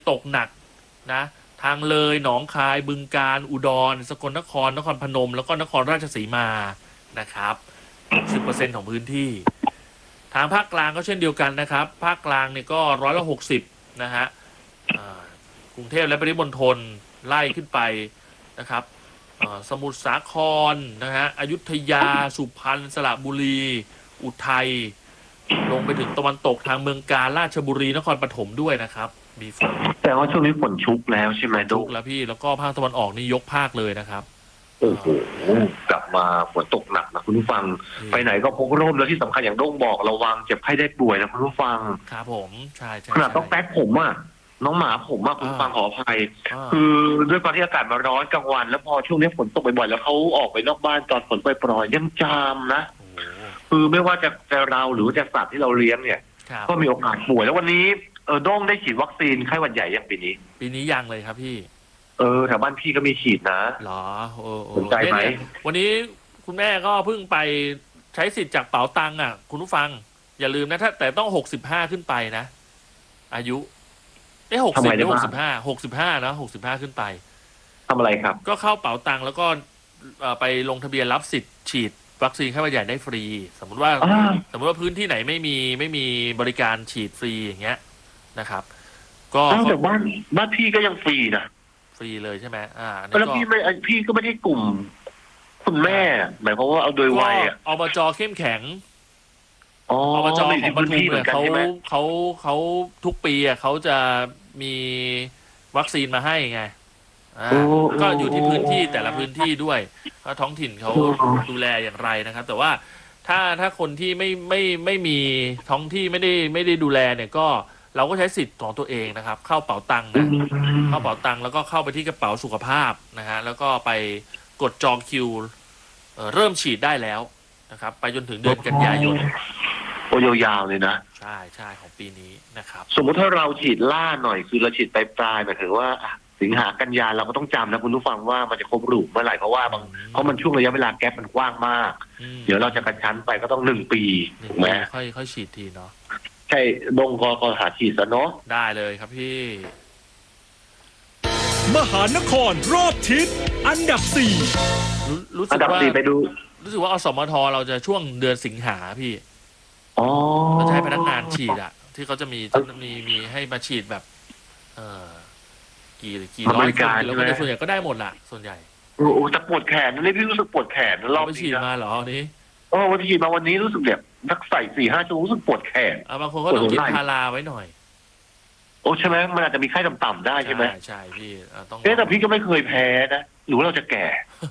ตกหนักนะทางเลยหนองคายบึงกาฬอุดรสกลนครนครพนมแล้วก็นครราชสีมานะครับ60%ของพื้นที่ทางภาคกลางก็เช่นเดียวกันนะครับภาคกลางเนี่ยก็60%นะฮะกรุงเทพและปริมณฑลไล่ขึ้นไปนะครับสมุทรสาครนะฮะอยุธยาสุพรรณสระบุรีอุทัยลงไปถึงตะวันตกทางเมืองกาญราชบุรีนครปฐมด้วยนะครับมีฝนแต่ว่าช่วงนี้ฝนชุกแล้วใช่ไหมชุกแล้วพี่แล้วก็ภาคตะวันออกนี่ยกภาคเลยนะครับโอ้โหกลับมาฝนตกหนักนะคุณผู้ฟังไปไหนก็พกร่มแล้วที่สำคัญอย่างโด้งบอกระวังเจ็บไข้ได้ป่วยนะคุณผู้ฟังครับผมใช่ขนาดต้องแป๊กผมอ่ะน้องหมาผมอ่ะคุณผู้ฟังขออภัยคือด้วยความที่อากาศมาร้อนกลางวันแล้วพอช่วงนี้ฝนตกบ่อยๆแล้วเขาออกไปนอกบ้านตอนฝนปล่อยๆยังจามนะคือไม่ว่าจะเราหรือจะสัตว์ที่เราเลี้ยงเนี่ยก็มีโอกาสป่วยแล้ววันนี้โด้งได้ฉีดวัคซีนไข้หวัดใหญ่ยังปีนี้ยังเลยครับพี่แถวบ้านพี่ก็มีฉีดนะหรอสนใจไหมวันนี้คุณแม่ก็เพิ่งไปใช้สิทธิ์จากเป๋าตังค์อ่ะคุณผู้ฟังอย่าลืมนะถ้าแต่ต้อง65ขึ้นไปนะอายุ60หรือ65นะ65ขึ้นไปทำอะไรครับก็เข้าเป๋าตังค์แล้วก็ไปลงทะเบียนรับสิทธิ์ฉีดวัคซีนไข้หวัดใหญ่ได้ฟรีสมมุติว่าพื้นที่ไหนไม่มีบริการฉีดฟรีอย่างเงี้ยนะครับก็แต่บ้านพี่ก็ยังฟรีนะฟรีเลยใช่ไหมแล้วพี่ก็ไม่ได้กลุ่มคุณแม่หมายความว่าเอาโดยวัยอบจเข้มแข็งอบจของปทุมเนี่ยเขาทุกปีเขาจะมีวัคซีนมาให้ไงก็อยู่ที่พื้นที่แต่ละพื้นที่ด้วยว่าท้องถิ่นเขาดูแลอย่างไรนะครับแต่ว่าถ้าคนที่ไม่มีท้องที่ไม่ได้ดูแลเนี่ยก็เราก็ใช้สิทธิ์ของตัวเองนะครับเข้าเป๋าตังค์นะเข้าเป๋าตังค์แล้วก็เข้าไปที่กระเป๋าสุขภาพนะฮะแล้วก็ไปกดจองคิวเริ่มฉีดได้แล้วนะครับไปจนถึงเดือนกันยายนโอ้ยาวๆเลยนะใช่ของปีนี้นะครับสมมุติถ้าเราฉีดล่าหน่อยคือเราฉีดปลายหมายถึงว่าสิงหากันยาเราก็ต้องจำนะคุณผู้ฟังว่ามันจะครบรูปเมื่อไหร่เพราะมันช่วงระยะเวลาแก๊ปมันกว้างมากเดี๋ยวเราจะกระชั้นไปก็ต้อง1 ปีถูกไหมค่อยฉีดทีเนาะใช่บงกหาฉีดซะเนาะได้เลยครับพี่มหานครรอบทิศอันดับ 4รู้สึกว่าไปดูรู้สึกว่าอสมทเราจะช่วงเดือนสิงหาพี่เขาจะให้พนักงานฉีดที่เขาจะมีให้มาฉีดแบบกี่ร้อยคนแล้วก็ในส่วนใหญ่ก็ได้หมดละส่วนใหญ่โอ้แต่ปวดแขนนี่พี่รู้สึกปวดแขนรอบนี้ฉีดมาเหรอนี้วันที่ฉีดมาวันนี้รู้สึกแบบนักใส่4-5 ชั่วโมงรู้สึกปวดแขนบางคนก็ต้องกินพาราไว้หน่อยใช่ไหมมันอาจจะมีไข้ต่ำๆได้ใช่ไหมใช่พี่ต้องแต่พี่ก็ไม่เคยแพ้นะหรือว่าเราจะแก่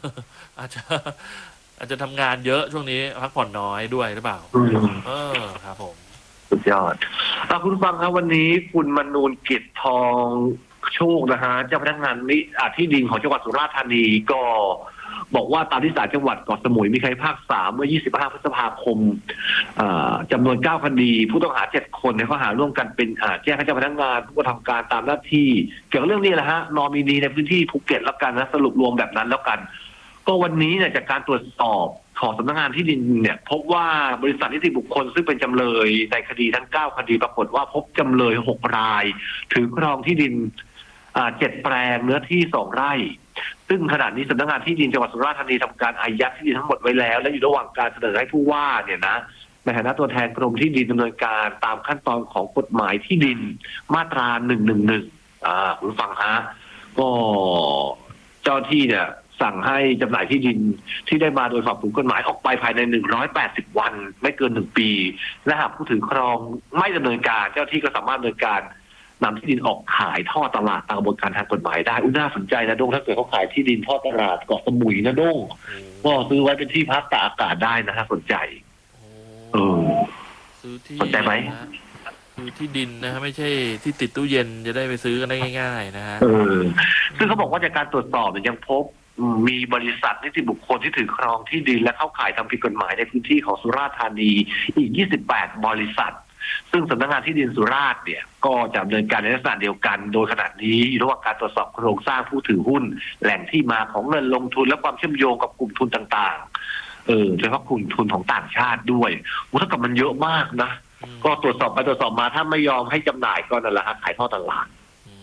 อาจจะทำงานเยอะช่วงนี้พักผ่อนน้อยด้วยหรือเปล่าครับผมสุดยอดคุณฟังครับวันนี้คุณมนูนกิจทองโชคนะฮะเจ้าพนักงานที่ดินของจังหวัดสุราษฎร์ธานีก็บอกว่าตามที่ศาลจังหวัดเกาะสมุยมีคดีภาค3เมื่อ25 พฤษภาคมจำนวน9 คดีผู้ต้องหา7 คนในข้อหาร่วมกันเป็นแจ้งให้เจ้าพนักงานผู้กระทำการตามหน้าที่เกี่ยวกับเรื่องนี้แหละฮะนอมินีในพื้นที่ภูเก็ตแล้วกันนะสรุปรวมแบบนั้นแล้วกันก็วันนี้เนี่ยจากการตรวจสอบของสำนักงานที่ดินเนี่ยพบว่าบริษัทนิติบุคคลซึ่งเป็นจำเลยในคดีทั้ง9 คดีปรากฏว่าพบจำเลย6 รายถือครองที่ดิน7 แปลงเนื้อที่2 ไร่ซึ่งขณะนี้สำนักงานที่ดินจังหวัดสุราษฎร์ธานีทำการอายัดที่ดินทั้งหมดไว้แล้วและอยู่ระหว่างการเสนอให้ผู้ว่าเนี่ยนะในฐานะตัวแทนกรมที่ดินดำเนินการตามขั้นตอนของกฎหมายที่ดินมาตรา111คุณฟังฮะก็เจ้าที่เนี่ยสั่งให้จำหน่ายที่ดินที่ได้มาโดยฝ่าฝืนกฎหมายออกไปภายใน180 วันไม่เกิน1 ปีและหากผู้ถือครองไม่ดำเนินการเจ้าที่ก็สามารถดำเนินการนำที่ดินออกขายท่อตลาดตามกระบวนการทางกฎหมายได้น่าสนใจนะด้งถ้าเกิดเขาขายที่ดินท่อตลาดเกาะสมุยนะด้งก็ซื้อไว้เป็นที่พักตากอากาศได้นะถ้าสนใจซื้อที่สนใจไหมซื้อที่ดินนะฮะไม่ใช่ที่ติดตู้เย็นจะได้ไปซื้อกันได้ง่ายๆนะฮะซึ่งเขาบอกว่าจากการตรวจสอบยังพบมีบริษัทนิติบุคคลที่ถือครองที่ดินและเข้าข่ายทำผิดกฎหมายในพื้นที่ของสุราษฎร์ธานีอีก28 บริษัทซึ่งสำนักงานที่ดินสุราษฎร์เนี่ยก็จะดำเนินการในลักษณะเดียวกันโดยขณะนี้อยู่ระหว่างการตรวจสอบโครงสร้างผู้ถือหุ้นแหล่งที่มาของเงินลงทุนและความเชื่อมโยงกับกลุ่มทุนต่างๆโดยเฉพาะกลุ่มทุนของต่างชาติด้วยเท่ากับมันเยอะมากนะก็ตรวจสอบไปตรวจสอบมาถ้าไม่ยอมให้จำหน่ายก็นั่นแหละฮะขายท่อตลาด